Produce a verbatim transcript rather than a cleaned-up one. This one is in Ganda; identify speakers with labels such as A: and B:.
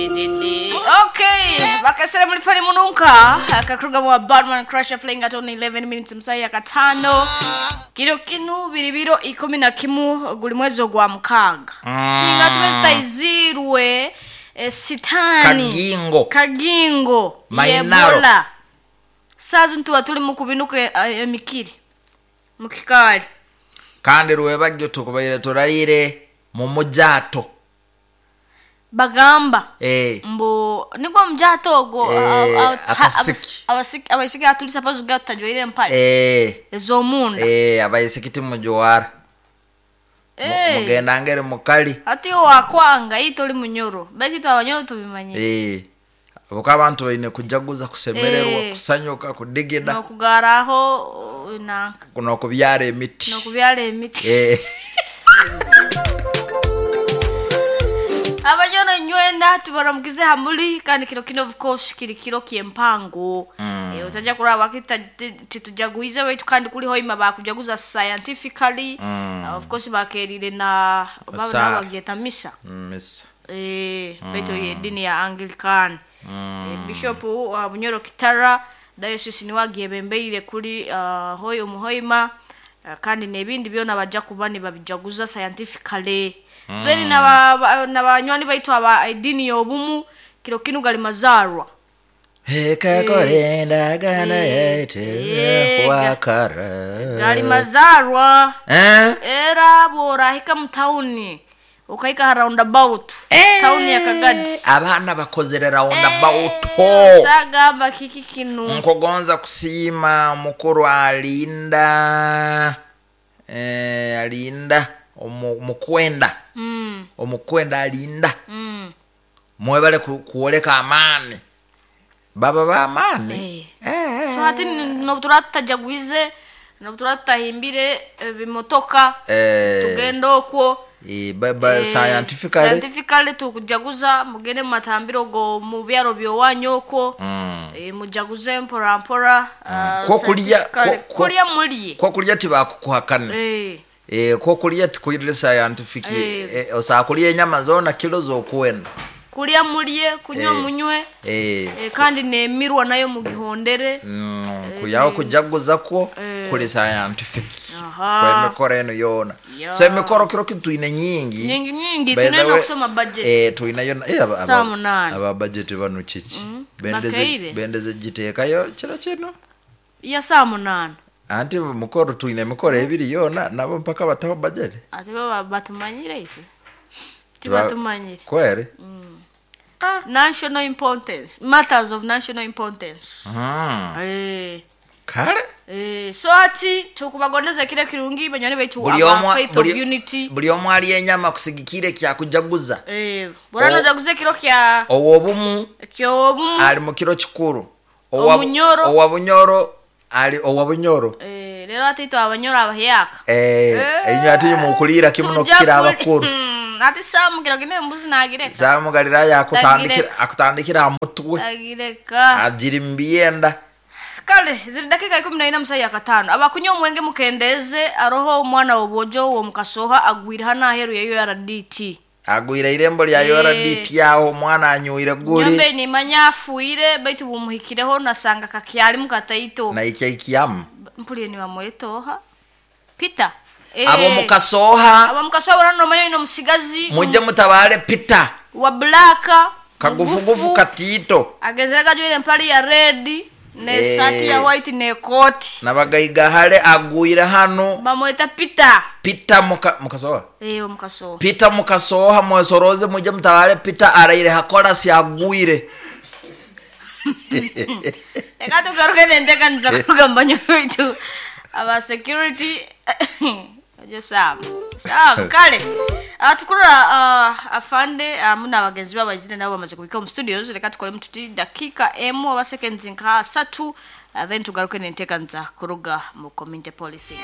A: Okay, bakasera muri fari mununka akakruga mu Batman Crusher playing at only eleven minutes msaya katano kiro kinu biribiro ikumi na kimu guli mwezi gwa mukaga mm. Singa tumetayizirwe e, sitani
B: kagingo
A: kagingo
B: Yebola
A: sazu ntuwa tuli mukubinuke emikiri mukikali
B: kandi ruwebagyo tukubayire turayire mu mujato
A: bagamba
B: eh
A: mbo niko mjato ogo
B: eh, abasiki
A: abasiki abasiki atulisa pazu gata joire mpale
B: eh
A: ezo munda
B: eh abayisikiti mujwara eh mugenda ngere mukali
A: ati wakwanga itoli munyoro beti to abanyoro tubimanye
B: eh boka abantu bayine kujaguza kusemererwa eh, kusanyoka kudigida
A: no kugaraho na
B: kuno kubyara emiti
A: no kubyara emiti
B: eh
A: abanyoro nywenda tubaramukize hamuli kandi kiro kino of course kiri kiro kiempango mm. E, utaja kuraba kita titujaguize wetu kandi kuli hoima bakujaguza scientifically mm. uh, of course bakerire na baba na bagetamisha
B: misa
A: eh mm. Beto ye dini ya Anglican mm. E, Bishop wa uh, Bunyoro Kitara diocese ni wagiye bembeire kuri uh, hoyo muhoima uh, kandi nebindi byona baja kubani babijaguza scientifically mm. Then na na banywani baitu aba dini yobumu kiro kinu gali mazarwa
B: heka korenda gana yete wakara
A: gali mazarwa
B: eh
A: era bora hika mtauni ukaika roundabout
B: eh,
A: town ya Kagadi
B: abana bakozere roundabout ho
A: eh, sagamba kiki kinu
B: nkogonza kusima mukuru alinda eh alinda omukwenda
A: mm
B: omukwenda alinda
A: mm
B: mwebale kuoleka amani baba ba amani
A: eh eh so hati no turata jaguize no turata himbire bimotoka
B: eh
A: tugendo ko
B: eh baba eh, scientifically
A: scientifically tukujaguza mugene matambiro go mu byaro byo wanyoko
B: mm.
A: eh mujaguze mpora mpora
B: mm. uh, ko kuliya
A: kuliya muri
B: ko kuliya tibakukuhakana
A: eh
B: eh ko kuliya tikuirire scientific eh, eh osa kuliya nyama zona kilo zo kuwenda
A: kuliya muliye kunywa
B: eh,
A: munywe
B: eh,
A: eh kandi nemirwa nayo mu gihondere
B: mm, eh, kuyaho kujaguza ko eh, kuri scientific kwa mikoro eno yona yeah. So mikoro kiro kituine nyingi
A: nyingi nyingi tunaenda kusoma budget
B: eh tuina yona eh
A: aba
B: aba budget banu chichi
A: mm,
B: bendeze bendeze jiteka yo kira kino
A: ya saa munana
B: anti mukoro tuine mikoro ebiri yona nabo mpaka bataho budget
A: ati baba batumanyire ite tibatumanyire
B: kwere
A: mm. Ah. National importance matters of national importance
B: ah
A: eh
B: kale
A: eh so ati tukubagondeza kile kirungi banyane baitu aba faith of unity
B: buli omwali enyama kusigikire kya kujaguza
A: eh borano jaguze kiro kya
B: owobumu
A: kyobumu
B: ali mu kiro kikuru
A: owabunyoro
B: owabunyoro ali owabunyoro
A: eh lero ati to abanyoro abahiyaka
B: eh enyo ati mu kulira kimuno kira abakuru
A: ati samu kira kine mbuzi nagireka
B: samu galira yakutandikira akutandikira amutwe
A: agireka
B: ajiri mbienda
A: kale ziri dakika ikumi na ine musaya katano abakunyo mwenge mukendeze aroho umwana obojo wo mukasoha agwira hana heru ya U R D T
B: agwira irembo lya U R D T yaho mwana anyuire guri
A: nyambe ni manyafuire baitu bumuhikireho nasanga kakyali mukataito
B: na iki ikiyam
A: mpuli ni wamwetoha Peter
B: eh abo mukasoha
A: abo mukasoha no mayo ino musigazi
B: muje mutabale Peter
A: wa blaka
B: kagufugufu katito
A: agezega joile mpali ya red ne e, sati ya white ne coat
B: nabagayiga hale agwira hano
A: bamweta Peter
B: Peter muka mukasoha
A: eh mukasoha
B: Peter mukasoha mwesoroze muje mutabale Peter araire hakora si agwire
A: eka tugaruke ndeka nza kugambanyo wetu aba security aje sam sam kale atukura uh, afande uh, muna abagenzi babazine nabo bamaze kubika mu studios reka tukore mututi dakika emu aba seconds nka satu uh, then tugaruke ndeka nza kuruga mu community policy.